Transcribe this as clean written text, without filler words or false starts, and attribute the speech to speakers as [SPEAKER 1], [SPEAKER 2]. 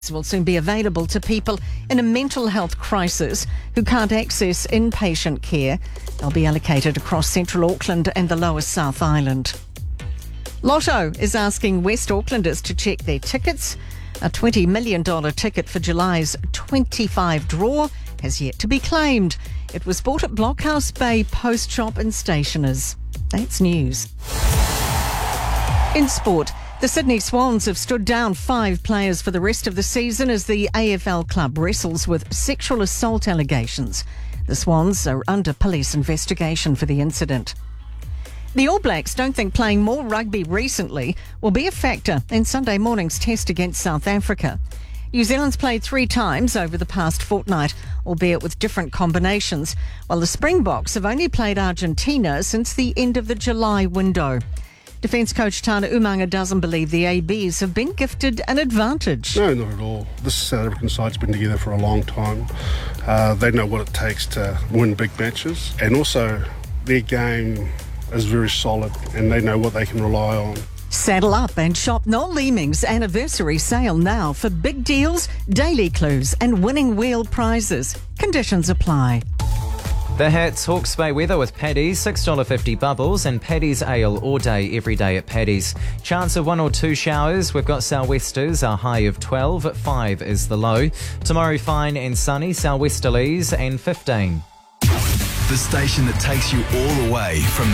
[SPEAKER 1] will soon be available to people in a mental health crisis who can't access inpatient care. They'll be allocated across central Auckland and the lower South Island. Lotto is asking West Aucklanders to check their tickets. A $20 million ticket for July's 25 draw has yet to be claimed. It was bought at Blockhouse Bay Post Shop and Stationers. That's news. In sport, the Sydney Swans have stood down 5 players for the rest of the season as the AFL club wrestles with sexual assault allegations. The Swans are under police investigation for the incident. The All Blacks don't think playing more rugby recently will be a factor in Sunday morning's test against South Africa. New Zealand's played 3 times over the past fortnight, albeit with different combinations, while the Springboks have only played Argentina since the end of the July window. Defence coach Tana Umaga doesn't believe the ABs have been gifted an advantage.
[SPEAKER 2] No, not at all. This South African side's been together for a long time. They know what it takes to win big matches, and also their game is very solid and they know what they can rely on.
[SPEAKER 1] Saddle up and shop Noel Leeming's anniversary sale now for big deals, daily clues and winning wheel prizes. Conditions apply.
[SPEAKER 3] The Hats Hawke's Bay weather with Paddy's, $6.50 bubbles and Paddy's ale all day, every day at Paddy's. Chance of 1 or 2 showers. We've got sou'westers, a high of 12, 5 is the low. Tomorrow fine and sunny, sou'westerlies and 15.
[SPEAKER 4] The station that takes you all the way from